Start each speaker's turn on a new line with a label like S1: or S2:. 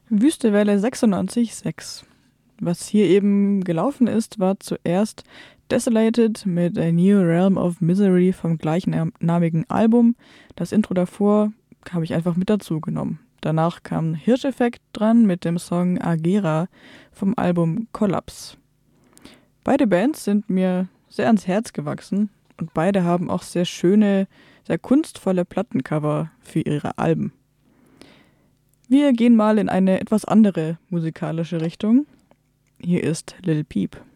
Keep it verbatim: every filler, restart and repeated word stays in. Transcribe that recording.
S1: Wüstewelle sechsundneunzig Komma sechs. Was hier eben gelaufen ist, war zuerst Desolated mit A New Realm of Misery vom gleichnamigen Album. Das Intro davor habe ich einfach mit dazu genommen. Danach kam Hirscheffekt dran mit dem Song Agera vom Album Collapse. Beide Bands sind mir sehr ans Herz gewachsen und beide haben auch sehr schöne, sehr kunstvolle Plattencover für ihre Alben. Wir gehen mal in eine etwas andere musikalische Richtung. Hier ist Lil Peep.